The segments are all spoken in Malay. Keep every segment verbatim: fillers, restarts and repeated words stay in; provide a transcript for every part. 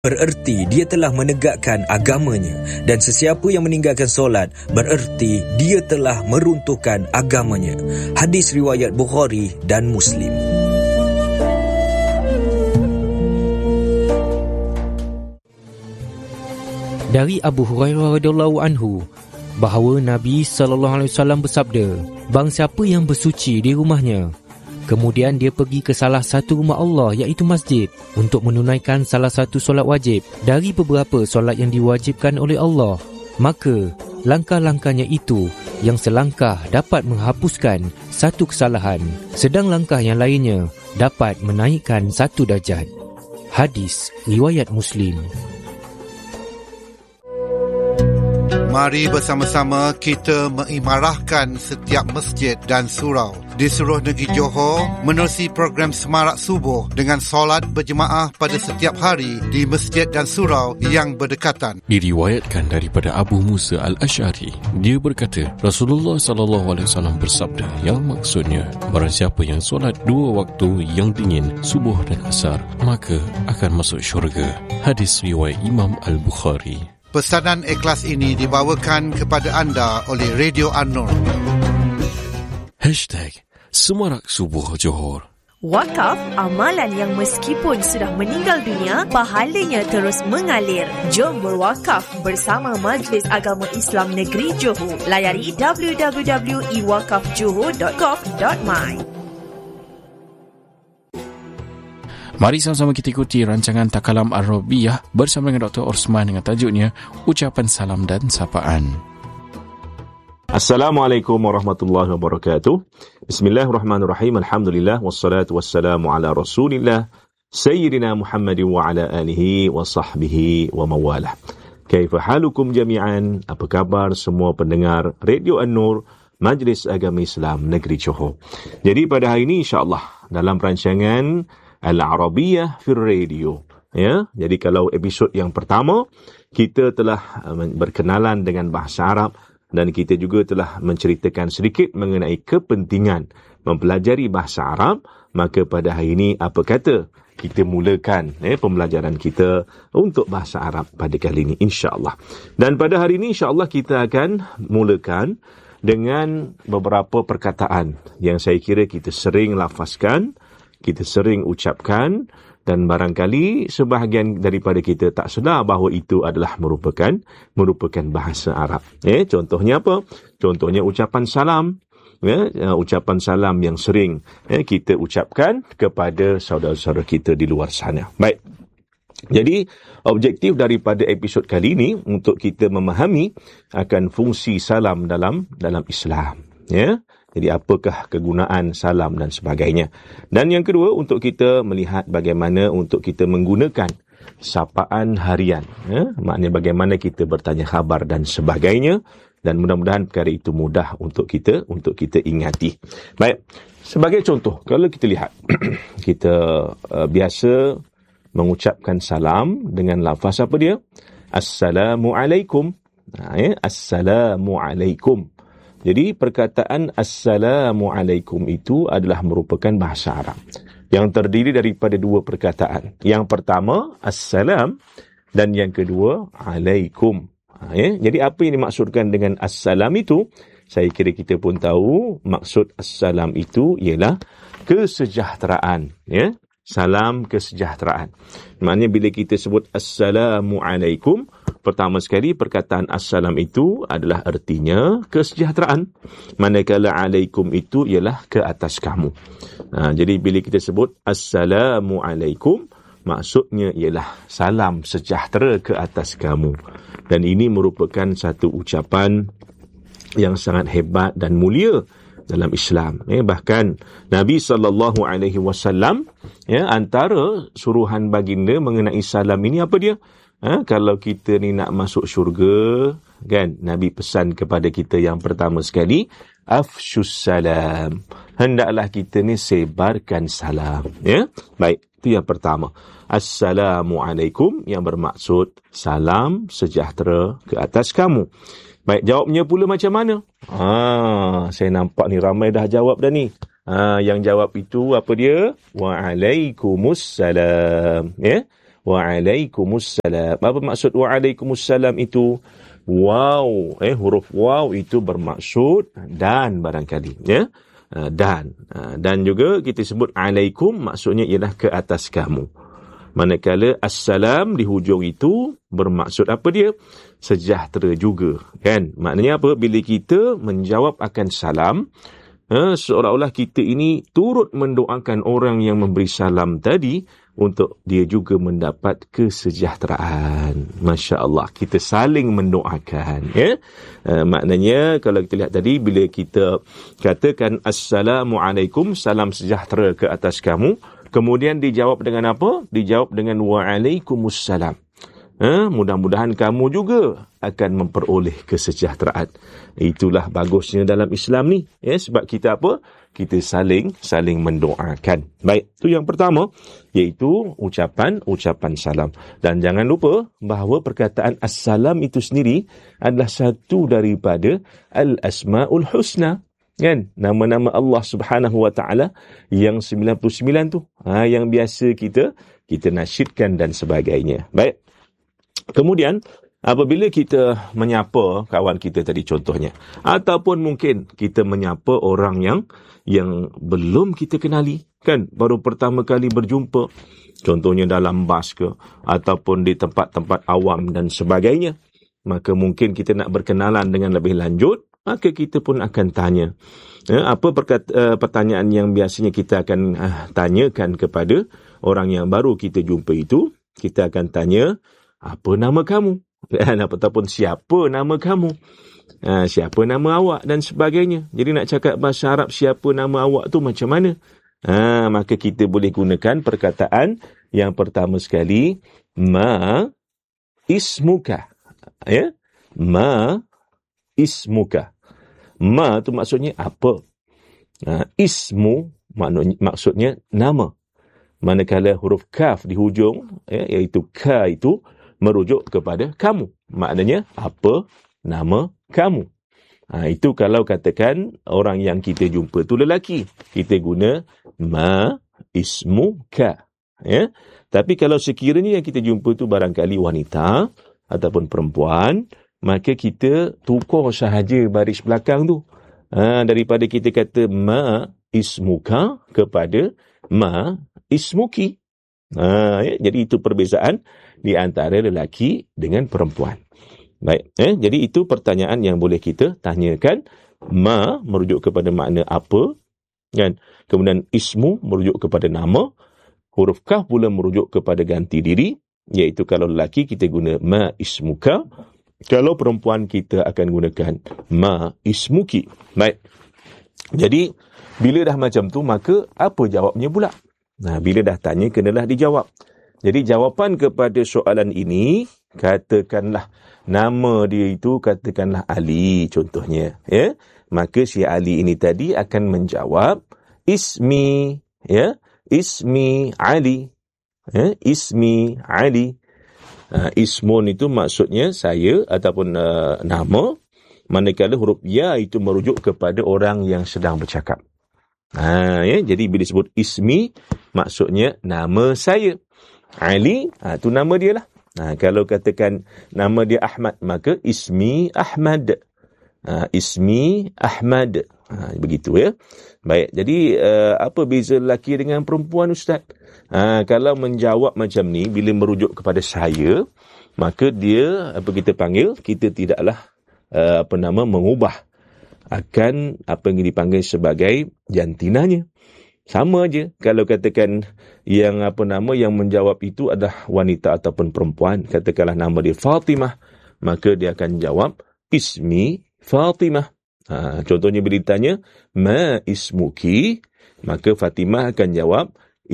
bererti dia telah menegakkan agamanya, dan sesiapa yang meninggalkan solat bererti dia telah meruntuhkan agamanya. Hadis riwayat Bukhari dan Muslim. Dari Abu Hurairah radhiyallahu anhu bahawa Nabi sallallahu alaihi wasallam bersabda, barang siapa yang bersuci di rumahnya, kemudian dia pergi ke salah satu rumah Allah iaitu masjid untuk menunaikan salah satu solat wajib dari beberapa solat yang diwajibkan oleh Allah, maka langkah-langkahnya itu yang selangkah dapat menghapuskan satu kesalahan, sedang langkah yang lainnya dapat menaikkan satu darjat. Hadis riwayat Muslim. Mari bersama-sama kita mengimarahkan setiap masjid dan surau di seluruh negeri Johor menerusi program Semarak Subuh dengan solat berjemaah pada setiap hari di masjid dan surau yang berdekatan. Diriwayatkan daripada Abu Musa Al-Asy'ari, dia berkata, Rasulullah sallallahu alaihi wasallam bersabda, yang maksudnya, barang siapa yang solat dua waktu yang dingin, subuh dan asar, maka akan masuk syurga. Hadis riwayat Imam Al-Bukhari. Pesanan ikhlas ini dibawakan kepada anda oleh Radio An-Nur. Hashtag Semarak Subuh Johor. Wakaf, amalan yang meskipun sudah meninggal dunia, pahalanya terus mengalir. Jom berwakaf bersama Majlis Agama Islam Negeri Johor. Layari w w w dot i wakaf johor dot gov dot my. Mari sama-sama kita ikuti rancangan Takalam Ar-Rabiyah bersama dengan Doktor Osman dengan tajuknya Ucapan Salam dan Sapaan. Assalamualaikum warahmatullahi wabarakatuh. Bismillahirrahmanirrahim. Alhamdulillah wassalatu wassalamu ala Rasulillah Sayyidina Muhammadin wa ala alihi wa sahbihi wa mawalah. Kaifa halukum jami'an? Apa kabar semua pendengar Radio An-Nur, Majlis Agama Islam Negeri Johor. Jadi pada hari ini insya-Allah dalam rancangan Al-Arabiyah fir Radio, ya. Jadi kalau episod yang pertama kita telah berkenalan dengan bahasa Arab dan kita juga telah menceritakan sedikit mengenai kepentingan mempelajari bahasa Arab, maka pada hari ini apa kata kita mulakan eh, pembelajaran kita untuk bahasa Arab pada kali ini insya-Allah. Dan pada hari ini insya-Allah kita akan mulakan dengan beberapa perkataan yang saya kira kita sering lafazkan, kita sering ucapkan, dan barangkali sebahagian daripada kita tak sedar bahawa itu adalah merupakan merupakan bahasa Arab. Eh, contohnya apa? Contohnya ucapan salam. Ya, ucapan salam yang sering eh, kita ucapkan kepada saudara-saudara kita di luar sana. Baik. Jadi, objektif daripada episod kali ini untuk kita memahami akan fungsi salam dalam dalam Islam. Ya. Jadi apakah kegunaan salam dan sebagainya. Dan yang kedua, untuk kita melihat bagaimana untuk kita menggunakan sapaan harian. Ya? Maknanya bagaimana kita bertanya khabar dan sebagainya. Dan mudah-mudahan perkara itu mudah untuk kita untuk kita ingati. Baik, sebagai contoh, kalau kita lihat, kita uh, biasa mengucapkan salam dengan lafaz apa dia? Assalamualaikum. Nah, ya? Assalamualaikum. Jadi perkataan Assalamualaikum itu adalah merupakan bahasa Arab yang terdiri daripada dua perkataan. Yang pertama Assalam dan yang kedua Alaikum. Ha, ya? Jadi apa yang dimaksudkan dengan Assalam itu? Saya kira kita pun tahu maksud Assalam itu ialah kesejahteraan. Ya? Salam kesejahteraan. Maknanya bila kita sebut Assalamualaikum, pertama sekali perkataan Assalam itu adalah artinya kesejahteraan. Manakala Alaikum itu ialah ke atas kamu. Ha, jadi bila kita sebut Assalamualaikum, maksudnya ialah salam sejahtera ke atas kamu. Dan ini merupakan satu ucapan yang sangat hebat dan mulia dalam Islam. Eh, bahkan Nabi sallallahu alaihi wasallam, ya, antara suruhan baginda mengenai salam ini apa dia? Ha, kalau kita ni nak masuk syurga, kan, Nabi pesan kepada kita yang pertama sekali, afshus salam. Hendaklah kita ni sebarkan salam. Ya? Baik, itu yang pertama. Assalamualaikum yang bermaksud salam sejahtera ke atas kamu. Baik, jawabnya pula macam mana? Ha, saya nampak ni ramai dah jawab dah ni. Ha, yang jawab itu apa dia? Waalaikumsalam. Ya? Wa'alaikumussalam. Apa maksud wa'alaikumussalam itu? Waw, eh huruf waw itu bermaksud dan barangkali, ya. Dan dan juga kita sebut alaikum, maksudnya ialah ke atas kamu. Manakala assalam di hujung itu bermaksud apa dia? Sejahtera juga, kan? Maknanya apa? Bila kita menjawab akan salam, eh, seolah-olah kita ini turut mendoakan orang yang memberi salam tadi untuk dia juga mendapat kesejahteraan. Masya Allah, kita saling mendoakan, ya. Uh, maknanya kalau kita lihat tadi, bila kita katakan Assalamualaikum, salam sejahtera ke atas kamu, kemudian dijawab dengan apa? Dijawab dengan Wa'alaikumussalam. Ha, mudah-mudahan kamu juga akan memperoleh kesejahteraan. Itulah bagusnya dalam Islam ni, ya, sebab kita apa? Kita saling saling mendoakan. Baik, itu yang pertama, iaitu ucapan ucapan salam. Dan jangan lupa bahawa perkataan assalam itu sendiri adalah satu daripada al-asmaul husna, kan? Nama-nama Allah Subhanahu wa taala yang sembilan puluh sembilan tu, ha, yang biasa kita kita nasyidkan dan sebagainya. Baik. Kemudian apabila kita menyapa kawan kita tadi contohnya, ataupun mungkin kita menyapa orang yang yang belum kita kenali, kan, baru pertama kali berjumpa, contohnya dalam bas ke ataupun di tempat-tempat awam dan sebagainya, maka mungkin kita nak berkenalan dengan lebih lanjut, maka kita pun akan tanya. Ya, apa perkata, uh, pertanyaan yang biasanya kita akan uh, tanyakan kepada orang yang baru kita jumpa itu? Kita akan tanya, apa nama kamu? Ataupun siapa nama kamu? Ha, siapa nama awak dan sebagainya. Jadi nak cakap bahasa Arab siapa nama awak tu macam mana? Ha, maka kita boleh gunakan perkataan yang pertama sekali, ma ismuka. Ya? Ma ismuka. Ma tu maksudnya apa? Ha, ismu maknanya, maksudnya nama. Manakala huruf kaf di hujung, ya, iaitu ka itu merujuk kepada kamu. Maknanya apa nama kamu. Ha, itu kalau katakan orang yang kita jumpa tu lelaki, kita guna ma ismuka. Ya? Tapi kalau sekiranya yang kita jumpa tu barangkali wanita ataupun perempuan, maka kita tukar sahaja baris belakang tu. Ha, daripada kita kata ma ismuka kepada ma ismuki. Ha, ya? Jadi itu perbezaan di antara lelaki dengan perempuan. Baik, eh? Jadi itu pertanyaan yang boleh kita tanyakan. Ma merujuk kepada makna apa, kan? Kemudian ismu merujuk kepada nama. Huruf kaf pula merujuk kepada ganti diri, iaitu kalau lelaki kita guna ma ismuka, kalau perempuan kita akan gunakan ma ismuki. Baik. Jadi bila dah macam tu, maka apa jawabnya pula? Nah, bila dah tanya kenalah dijawab. Jadi jawapan kepada soalan ini, katakanlah nama dia itu katakanlah Ali contohnya, ya. Maka si Ali ini tadi akan menjawab ismi, ya, ismi Ali. Ya, ismi Ali. Uh, ismun itu maksudnya saya ataupun uh, nama, manakala huruf ya itu merujuk kepada orang yang sedang bercakap. Ha, ya, jadi bila disebut ismi maksudnya nama saya. Ali, ha, tu nama dia lah. Ha, kalau katakan nama dia Ahmad, maka ismi Ahmad. Ha, ismi Ahmad. Ha, begitu, ya. Baik, jadi uh, apa beza lelaki dengan perempuan, Ustaz? Ha, kalau menjawab macam ni, bila merujuk kepada saya, maka dia, apa kita panggil, kita tidaklah uh, apa nama, mengubah akan apa yang dipanggil sebagai jantinanya. Sama aja kalau katakan yang apa nama yang menjawab itu adalah wanita ataupun perempuan, katakanlah nama dia Fatimah, maka dia akan jawab ismi Fatimah. Ha, contohnya bila ditanya ma ismuki, maka Fatimah akan jawab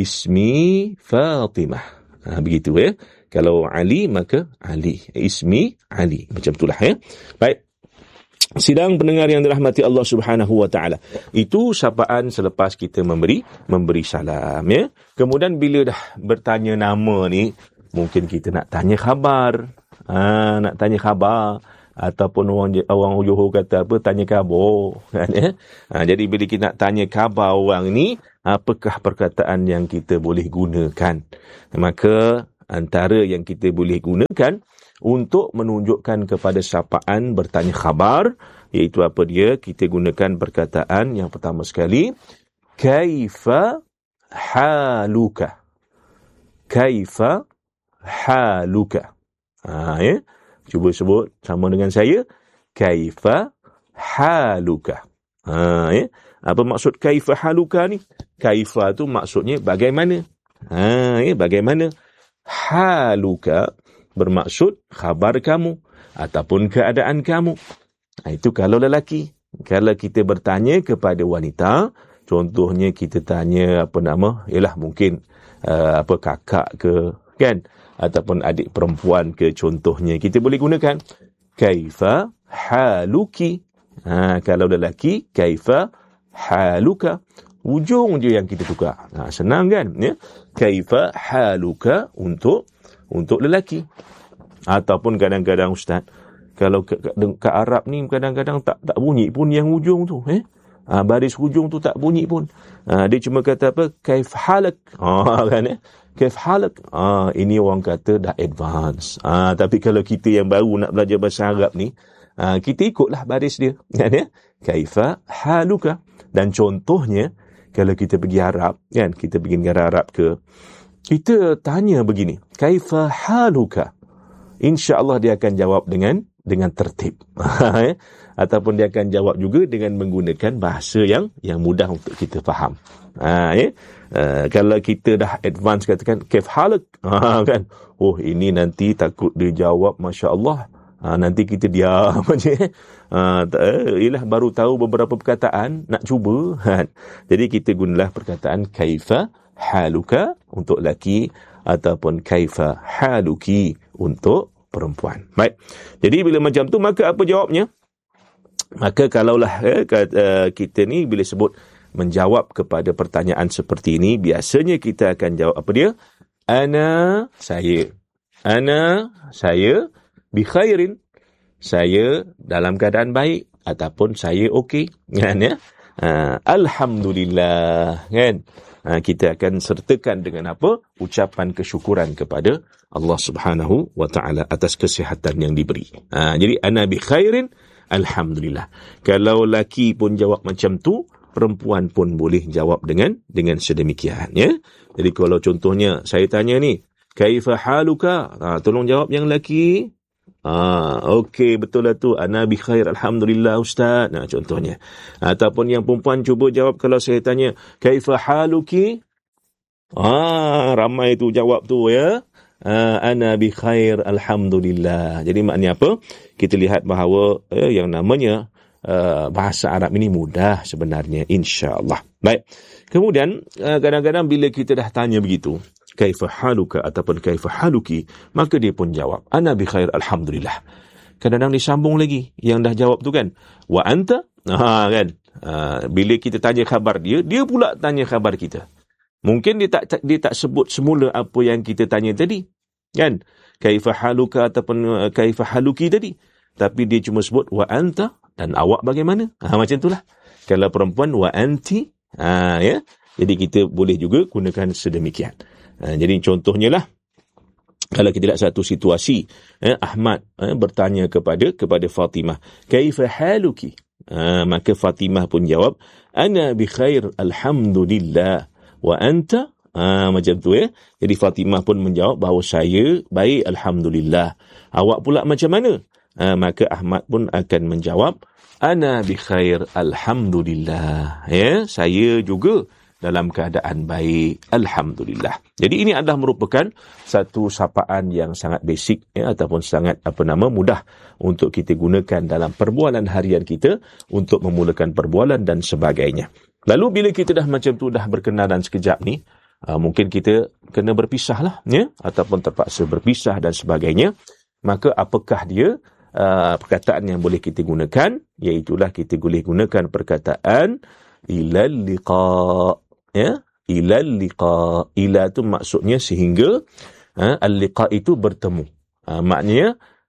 ismi Fatimah. Ha, begitu, ya. Kalau Ali maka Ali, ismi Ali. Macam itulah, ya. Baik. Sidang pendengar yang dirahmati Allah Subhanahu wa taala. Itu sapaan selepas kita memberi memberi salam, ya. Kemudian bila dah bertanya nama ni, mungkin kita nak tanya khabar. Ha, nak tanya khabar ataupun orang orang Johor kata apa, tanya khabar, kan, ya. Ha, jadi bila kita nak tanya khabar orang ni, apakah perkataan yang kita boleh gunakan? Maka antara yang kita boleh gunakan untuk menunjukkan kepada sapaan bertanya khabar, iaitu apa dia? Kita gunakan perkataan yang pertama sekali, kaifa haluka. Kaifa haluka. Ha, ya? Cuba sebut sama dengan saya. Kaifa haluka. Ha, ya? Apa maksud kaifa haluka ni? Kaifa tu maksudnya bagaimana. Ha, ya? Bagaimana. Haluka bermaksud khabar kamu ataupun keadaan kamu. Ha, itu kalau lelaki. Kalau kita bertanya kepada wanita, contohnya kita tanya apa nama, ialah mungkin uh, apa kakak ke, kan, ataupun adik perempuan ke, contohnya kita boleh gunakan kaifa haluki. Ha, kalau lelaki, kaifa haluka. Ujung je yang kita tukar. Ha, senang kan, ya? Kaifa haluka untuk untuk lelaki. Ataupun kadang-kadang ustaz, kalau ke, ke, ke Arab ni kadang-kadang tak tak bunyi pun yang ujung tu, eh? Ha, baris hujung tu tak bunyi pun. Ha, dia cuma kata apa? Kaif halak. Ha, kan, eh? Kaif halak. Ha, ini orang kata dah advance. Ha, tapi kalau kita yang baru nak belajar bahasa Arab ni, ha, kita ikutlah baris dia. Kan, ya? Kaifa haluka. Dan contohnya, kalau kita pergi Arab, kan, kita pergi negara Arab ke, kita tanya begini, kaifa haluka. InsyaAllah dia akan jawab dengan dengan tertib. Ataupun dia akan jawab juga dengan menggunakan bahasa yang yang mudah untuk kita faham. Ha, ya? Uh, kalau kita dah advance katakan kaif halak, ha, kan, oh ini nanti takut dia jawab Masya Allah, ha, nanti kita diam aja. Ha, ialah baru tahu beberapa perkataan, nak cuba, kan. Jadi kita gunalah perkataan kaifa haluka untuk lelaki ataupun kaifa haluki untuk perempuan. Baik. Jadi bila macam tu, maka apa jawabnya? Maka kalaulah eh, kita ni bila sebut menjawab kepada pertanyaan seperti ini, biasanya kita akan jawab apa dia? Ana, saya. Ana, saya bi khairin. Saya dalam keadaan baik ataupun saya okey. Kan, ya? Uh, Alhamdulillah, kan? Uh, kita akan sertakan dengan apa? Ucapan kesyukuran kepada Allah Subhanahu wa taala atas kesihatan yang diberi. Uh, jadi ana bi khairin, alhamdulillah. Kalau laki pun jawab macam tu, perempuan pun boleh jawab dengan dengan sedemikian, ya. Jadi kalau contohnya saya tanya ni, kaifa haluka? Uh, tolong jawab yang laki. Ah, okey, betul lah tu. Ana bi khair, alhamdulillah ustaz. Nah, contohnya. Ataupun yang perempuan cuba jawab kalau saya tanya, kaifa haluki? Ah, ramai tu jawab tu, ya. Ah, ana bi khair, alhamdulillah. Jadi maknanya apa? Kita lihat bahawa eh, yang namanya uh, bahasa Arab ini mudah sebenarnya, insya-Allah. Baik. Kemudian uh, kadang-kadang bila kita dah tanya begitu, kaifa haluka ataupun kaifa haluki, maka dia pun jawab, ana bi khair, alhamdulillah. Kadang-kadang disambung lagi yang dah jawab tu, kan, wa anta, ha, kan, ha, bila kita tanya khabar dia, dia pula tanya khabar kita. Mungkin dia tak dia tak sebut semula apa yang kita tanya tadi, kan, kaifa haluka ataupun uh, kaifa haluki tadi, tapi dia cuma sebut wa anta, dan awak bagaimana. Ha, macam itulah. Kalau perempuan, wa anti, ha, ya. Jadi kita boleh juga gunakan sedemikian. Ha, jadi contohnya lah, kalau kita lihat satu situasi, eh, Ahmad eh, bertanya kepada kepada Fatimah, kaifa haluki? Ha, maka Fatimah pun jawab, ana bi khair, alhamdulillah. Wa anta? Ha, macam tu, ya. Jadi Fatimah pun menjawab bahawa saya baik, alhamdulillah. Awak pula macam mana? Ha, maka Ahmad pun akan menjawab, ana bi khair, alhamdulillah. Ya, saya juga dalam keadaan baik, alhamdulillah. Jadi ini adalah merupakan satu sapaan yang sangat basic, ya, ataupun sangat apa nama mudah untuk kita gunakan dalam perbualan harian kita untuk memulakan perbualan dan sebagainya. Lalu bila kita dah macam tu, dah berkenalan sekejap ni, uh, mungkin kita kena berpisah lah, ya, ataupun terpaksa berpisah dan sebagainya. Maka apakah dia uh, perkataan yang boleh kita gunakan? Iaitulah kita boleh gunakan perkataan ilal liqa. Ya, ila liqa. Ila tu maksudnya sehingga, ha, al-liqa itu bertemu. Ha, maknanya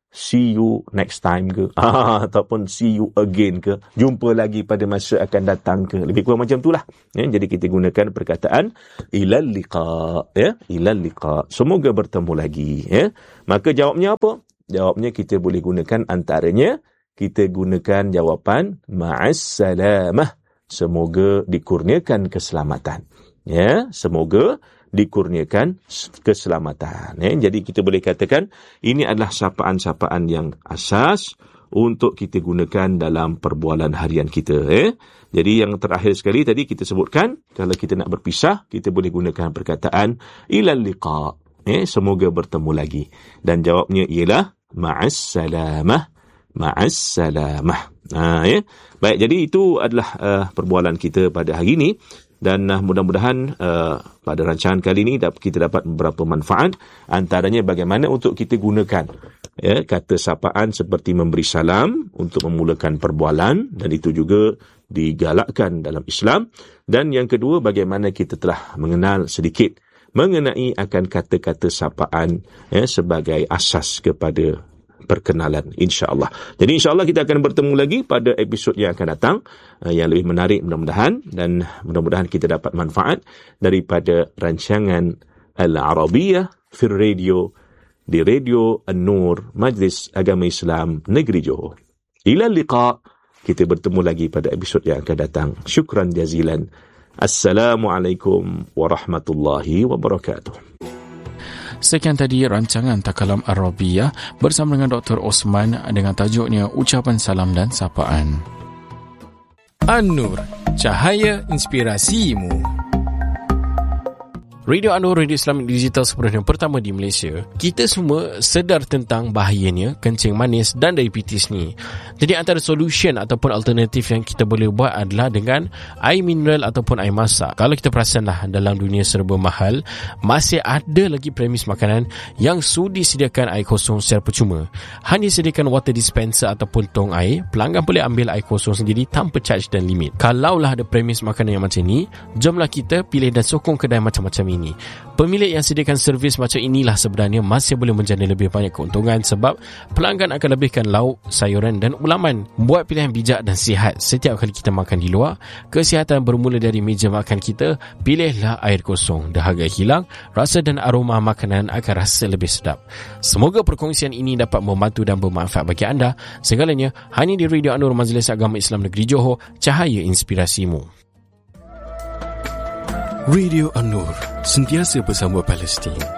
see you next time ke, ah, ataupun see you again ke, jumpa lagi pada masa akan datang ke, lebih kurang macam itulah. Ya, jadi kita gunakan perkataan ilal liqa, ya, ilal liqa, semoga bertemu lagi. Ya. Maka jawabnya apa? Jawabnya kita boleh gunakan antaranya, kita gunakan jawapan ma'as salamah, semoga dikurniakan keselamatan. Ya, semoga dikurniakan keselamatan. Ya, jadi kita boleh katakan ini adalah sapaan-sapaan yang asas untuk kita gunakan dalam perbualan harian kita. Ya. Jadi yang terakhir sekali tadi kita sebutkan, kalau kita nak berpisah, kita boleh gunakan perkataan ilal liqa. Ya, semoga bertemu lagi. Dan jawabnya ialah ma'as salamah. Ma'as salamah. Ha, ya. Baik, jadi itu adalah uh, perbualan kita pada hari ini. Dan uh, mudah-mudahan uh, pada rancangan kali ini kita dapat beberapa manfaat, antaranya bagaimana untuk kita gunakan ya, kata sapaan seperti memberi salam untuk memulakan perbualan, dan itu juga digalakkan dalam Islam. Dan yang kedua, bagaimana kita telah mengenal sedikit mengenai akan kata-kata sapaan ya, sebagai asas kepada perkenalan, insya-Allah. Jadi insya-Allah kita akan bertemu lagi pada episod yang akan datang uh, yang lebih menarik mudah-mudahan, dan mudah-mudahan kita dapat manfaat daripada rancangan Al-Arabiyah fir Radio di Radio An-Nur Majlis Agama Islam Negeri Johor. Ila liqa, kita bertemu lagi pada episod yang akan datang. Syukran jazilan. Assalamualaikum warahmatullahi wabarakatuh. Sekian tadi rancangan Takalam Arabiyah bersama dengan Doktor Osman dengan tajuknya Ucapan Salam dan Sapaan. An-Nur, cahaya inspirasimu. Radio An-Nur, radio Islamic digital sepenuhnya pertama di Malaysia. Kita semua sedar tentang bahayanya kencing manis dan diabetes ni. Jadi antara solution ataupun alternatif yang kita boleh buat adalah dengan air mineral ataupun air masak. Kalau kita perasanlah dalam dunia serba mahal, masih ada lagi premis makanan yang sudi sediakan air kosong secara percuma. Hanya sediakan water dispenser ataupun tong air, pelanggan boleh ambil air kosong sendiri tanpa charge dan limit. Kalaulah ada premis makanan yang macam ni, jomlah kita pilih dan sokong kedai macam-macam ini. Pemilik yang sediakan servis macam inilah sebenarnya masih boleh menjana lebih banyak keuntungan, sebab pelanggan akan lebihkan lauk, sayuran dan ulaman. Buat pilihan bijak dan sihat setiap kali kita makan di luar. Kesihatan bermula dari meja makan kita. Pilihlah air kosong. Dahaga hilang, rasa dan aroma makanan akan rasa lebih sedap. Semoga perkongsian ini dapat membantu dan bermanfaat bagi anda. Segalanya hanya di Radio An-Nur Majlis Agama Islam Negeri Johor, cahaya inspirasimu. Radio An-Nur, sentiasa bersama Palestin.